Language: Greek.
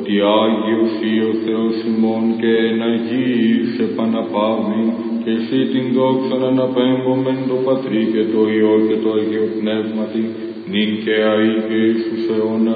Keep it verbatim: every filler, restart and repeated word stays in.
ότι Άγιος ή ο Θεός ημών και εν Αγίης επαναπάβει, και εσύ την δόξα αναπέμπομεν το Πατρί και το Υιό και το Αγίο Πνεύματι, νυν και αεί και εις τους αιώνας.